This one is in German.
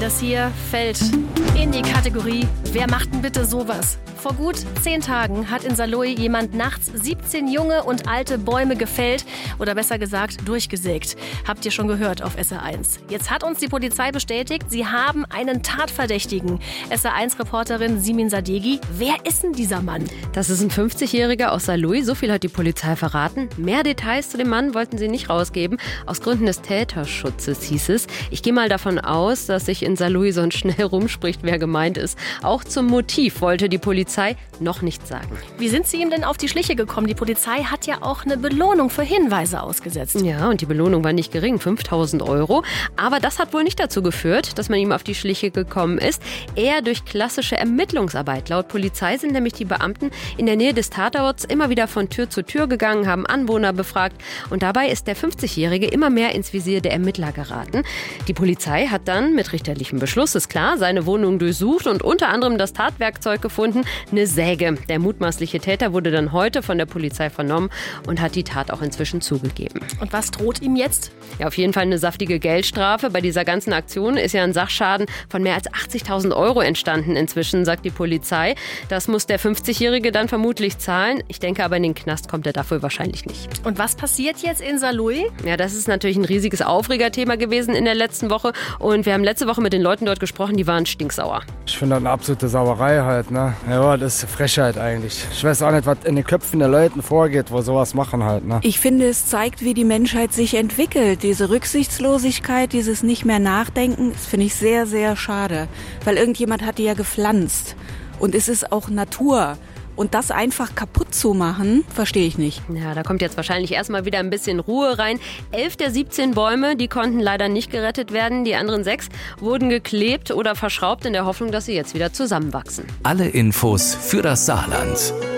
Das hier fällt in die Kategorie Wer macht denn bitte sowas? Vor gut 10 Tagen hat in Saarlouis jemand nachts 17 junge und alte Bäume gefällt oder besser gesagt durchgesägt. Habt ihr schon gehört auf SR1. Jetzt hat uns die Polizei bestätigt, sie haben einen Tatverdächtigen. SR1-Reporterin Simin Sadeghi. Wer ist denn dieser Mann? Das ist ein 50-Jähriger aus Saarlouis, so viel hat die Polizei verraten. Mehr Details zu dem Mann wollten sie nicht rausgeben. Aus Gründen des Täterschutzes hieß es. Ich gehe mal davon aus, dass sich in Saarlouis sonst schnell rumspricht, wer gemeint ist. Auch zum Motiv wollte die Polizei noch nichts sagen. Wie sind sie ihm denn auf die Schliche gekommen? Die Polizei hat ja auch eine Belohnung für Hinweise ausgesetzt. Ja, und die Belohnung war nicht gering, 5.000 €. Aber das hat wohl nicht dazu geführt, dass man ihm auf die Schliche gekommen ist. Eher durch klassische Ermittlungsarbeit. Laut Polizei sind nämlich die Beamten in der Nähe des Tatorts immer wieder von Tür zu Tür gegangen, haben Anwohner befragt. Und dabei ist der 50-Jährige immer mehr ins Visier der Ermittler geraten. Die Polizei hat dann mit richterlichem Beschluss, ist klar, seine Wohnung durchsucht und unter anderem das Tatwerkzeug gefunden, eine Säge. Der mutmaßliche Täter wurde dann heute von der Polizei vernommen und hat die Tat auch inzwischen zugegeben. Und was droht ihm jetzt? Ja, auf jeden Fall eine saftige Geldstrafe. Bei dieser ganzen Aktion ist ja ein Sachschaden von mehr als 80.000 € entstanden inzwischen, sagt die Polizei. Das muss der 50-Jährige dann vermutlich zahlen. Ich denke aber, in den Knast kommt er dafür wahrscheinlich nicht. Und was passiert jetzt in Saarlouis? Ja, das ist natürlich ein riesiges Aufregerthema gewesen in der letzten Woche. Und wir haben letzte Woche mit den Leuten dort gesprochen, die waren stinksauer. Ich finde das eine absolute Sauerei halt, ne? Ja, das ist Frechheit eigentlich. Ich weiß auch nicht, was in den Köpfen der Leuten vorgeht, wo sowas machen halt, ne? Ich finde, es zeigt, wie die Menschheit sich entwickelt. Diese Rücksichtslosigkeit, dieses nicht mehr nachdenken, das finde ich sehr, sehr schade. Weil irgendjemand hat die ja gepflanzt. Und es ist auch Natur. Und das einfach kaputt zu machen, verstehe ich nicht. Ja, da kommt jetzt wahrscheinlich erstmal wieder ein bisschen Ruhe rein. 11 der 17 Bäume, die konnten leider nicht gerettet werden. Die anderen 6 wurden geklebt oder verschraubt in der Hoffnung, dass sie jetzt wieder zusammenwachsen. Alle Infos für das Saarland